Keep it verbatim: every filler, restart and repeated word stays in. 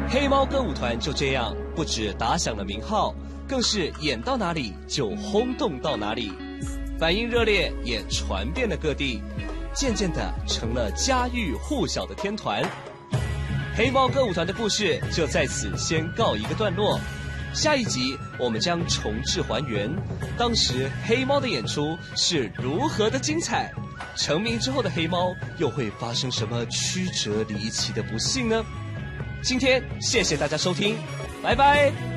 黑猫歌舞团就这样不止打响了名号，更是演到哪里就轰动到哪里，反应热烈也传遍了各地，渐渐的成了家喻户晓的天团。黑猫歌舞团的故事就在此先告一个段落，下一集我们将重置还原当时黑猫的演出是如何的精彩，成名之后的黑猫又会发生什么曲折离奇的不幸呢？今天谢谢大家收听，拜拜。